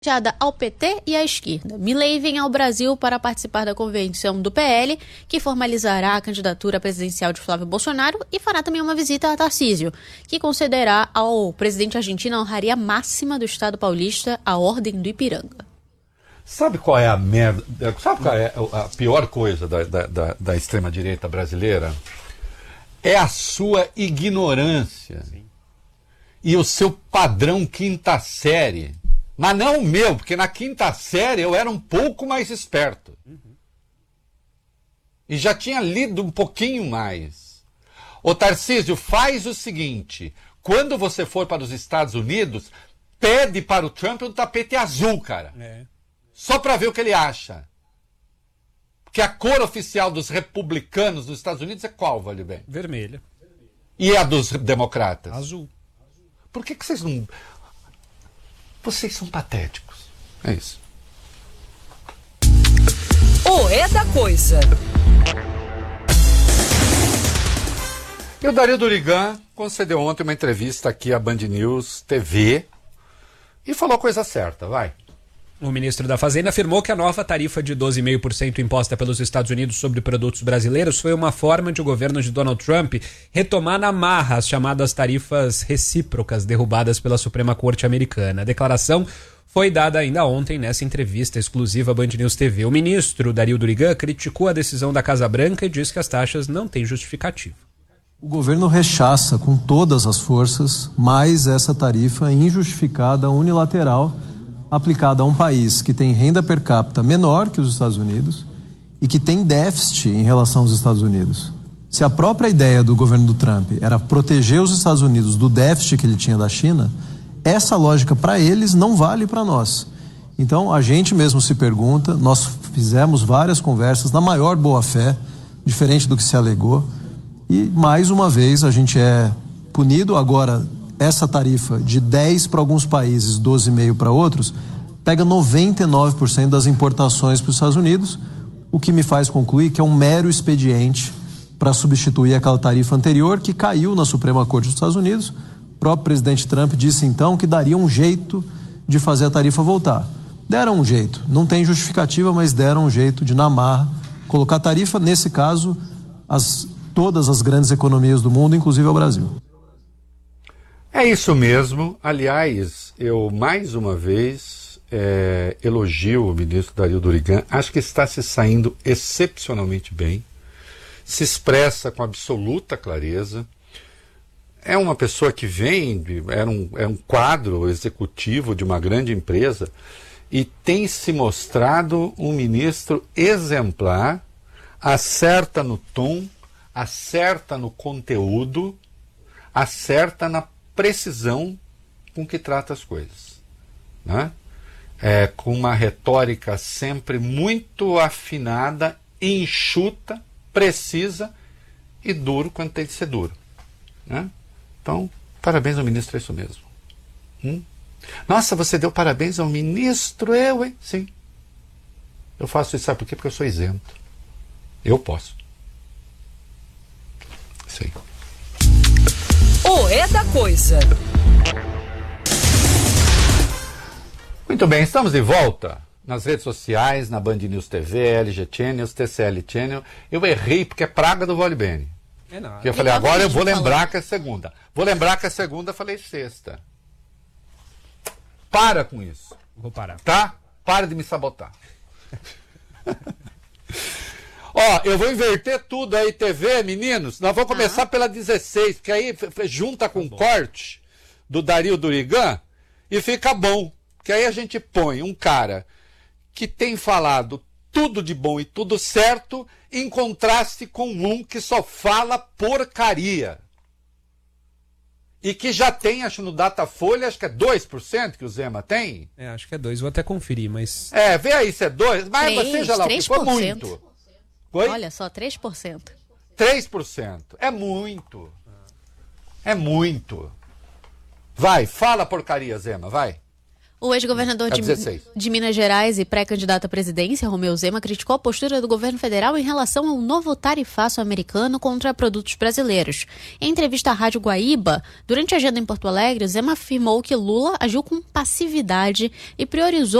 ao PT e à esquerda. Milei vem ao Brasil para participar da convenção do PL, que formalizará a candidatura presidencial de Flávio Bolsonaro, e fará também uma visita a Tarcísio, que concederá ao presidente argentino a honraria máxima do Estado paulista, a Ordem do Ipiranga. Sabe qual é a merda? Sabe qual é a pior coisa da extrema-direita brasileira? É a sua ignorância. Sim. E o seu padrão quinta série. Mas não o meu, porque na quinta série eu era um pouco mais esperto. E já tinha lido um pouquinho mais. Ô Tarcísio, faz o seguinte: quando você for para os Estados Unidos, pede para o Trump um tapete azul, cara. Só para ver o que ele acha. Porque a cor oficial dos republicanos dos Estados Unidos é qual, vale bem? Vermelha. E a dos democratas? Azul. Por que vocês não... Vocês são patéticos. É isso. O É da Coisa. E o Dario Durigan concedeu ontem uma entrevista aqui à Band News TV e falou a coisa certa, vai. O ministro da Fazenda afirmou que a nova tarifa de 12,5% imposta pelos Estados Unidos sobre produtos brasileiros foi uma forma de o governo de Donald Trump retomar na marra as chamadas tarifas recíprocas derrubadas pela Suprema Corte Americana. A declaração foi dada ainda ontem nessa entrevista exclusiva à Band News TV. O ministro Dario Durigan criticou a decisão da Casa Branca e disse que as taxas não têm justificativa. O governo rechaça com todas as forças mais essa tarifa injustificada, unilateral, aplicada a um país que tem renda per capita menor que os Estados Unidos e que tem déficit em relação aos Estados Unidos. Se a própria ideia do governo do Trump era proteger os Estados Unidos do déficit que ele tinha da China, essa lógica para eles não vale para nós. Então a gente mesmo se pergunta, nós fizemos várias conversas na maior boa-fé, diferente do que se alegou, e mais uma vez a gente é punido. Agora, essa tarifa de 10 para alguns países, 12,5 para outros, pega 99% das importações para os Estados Unidos, o que me faz concluir que é um mero expediente para substituir aquela tarifa anterior que caiu na Suprema Corte dos Estados Unidos. O próprio presidente Trump disse então que daria um jeito de fazer a tarifa voltar. Deram um jeito, não tem justificativa, mas deram um jeito de, na marra, colocar a tarifa, nesse caso, todas as grandes economias do mundo, inclusive o Brasil. É isso mesmo. Aliás, eu mais uma vez elogio o ministro Dario Durigan. Acho que está se saindo excepcionalmente bem. Se expressa com absoluta clareza. É uma pessoa que vem, é um quadro executivo de uma grande empresa e tem se mostrado um ministro exemplar, acerta no tom, acerta no conteúdo, acerta na precisão com que trata as coisas, né? Com uma retórica sempre muito afinada, enxuta, precisa e duro quando tem de ser duro, né? Então, parabéns ao ministro, é isso mesmo. Nossa, você deu parabéns ao ministro? Eu, hein? Sim. Eu faço isso, sabe por quê? Porque eu sou isento. Eu posso. Isso aí. O É da Coisa. Muito bem, estamos de volta nas redes sociais, na Band News TV, LG Channels, TCL Channel. Eu errei porque é praga do Vale Bene. Porque eu falei, agora eu vou lembrar que é segunda. Vou lembrar que é segunda, falei sexta. Para com isso. Vou parar. Tá? Para de me sabotar. Ó, eu vou inverter tudo aí, TV, meninos. Nós vamos começar pela 16, porque aí junta com o corte do Dario Durigan e fica bom. Porque aí a gente põe um cara que tem falado tudo de bom e tudo certo em contraste com um que só fala porcaria. E que já tem, acho no Datafolha, acho que é 2% que o Zema tem. Acho que é 2%, vou até conferir, mas... Vê aí se é 2%, mas seja lá o que for, muito. Oi? Olha só, 3%. 3%. É muito. É muito. Vai, fala porcaria, Zema, vai. O ex-governador de Minas Gerais e pré-candidato à presidência, Romeu Zema, criticou a postura do governo federal em relação ao novo tarifaço americano contra produtos brasileiros. Em entrevista à Rádio Guaíba, durante a agenda em Porto Alegre, Zema afirmou que Lula agiu com passividade e priorizou